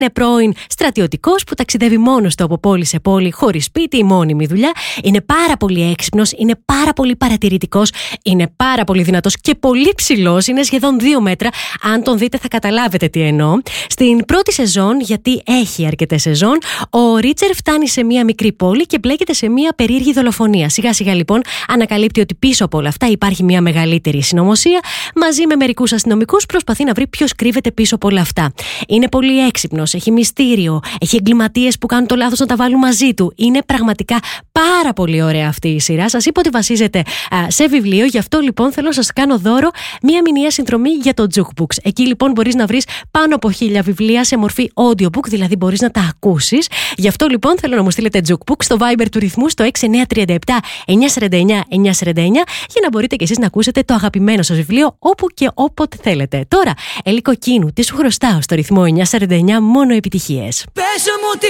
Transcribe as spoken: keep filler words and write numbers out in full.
Είναι πρώην στρατιωτικός που ταξιδεύει μόνος του από πόλη σε πόλη, χωρίς σπίτι ή μόνιμη δουλειά. Είναι πάρα πολύ έξυπνος, είναι πάρα πολύ παρατηρητικός, είναι πάρα πολύ δυνατός και πολύ ψηλός. Είναι σχεδόν δύο μέτρα. Αν τον δείτε, θα καταλάβετε τι εννοώ. Στην πρώτη σεζόν, γιατί έχει αρκετές σεζόν, ο Ρίτσερ φτάνει σε μια μικρή πόλη και μπλέκεται σε μια περίεργη δολοφονία. Σιγά σιγά λοιπόν ανακαλύπτει ότι πίσω από όλα αυτά υπάρχει μια μεγαλύτερη συνωμοσία. Μαζί με μερικούς αστυνομικούς προσπαθεί να βρει ποιος κρύβεται πίσω από όλα αυτά. Είναι πολύ έξυπνος, έχει μυστήριο, έχει εγκληματίες που κάνουν το λάθος να τα βάλουν μαζί του. Είναι πραγματικά πάρα πολύ ωραία αυτή η σειρά. Σας είπα ότι βασίζεται α, σε βιβλίο, γι' αυτό λοιπόν θέλω να σας κάνω δώρο μια μηνιαία συνδρομή για το Jukebooks. Εκεί λοιπόν μπορείς να βρεις πάνω από χίλια βιβλία σε μορφή audiobook, δηλαδή μπορείς να τα ακούσεις. Γι' αυτό λοιπόν θέλω να μου στείλετε Jukebook στο Viber του ρυθμού στο έξι εννιά τρία επτά εννιά τέσσερα εννιά εννιά τέσσερα εννιά για να μπορείτε και εσείς να ακούσετε το αγαπημένο σας βιβλίο όπου και όποτε θέλετε. Τώρα, Έλλη Κοκκίνου, τι σου χρωστάω στο ρυθμό εννιά σαράντα εννιά, μόνο επιτυχίες.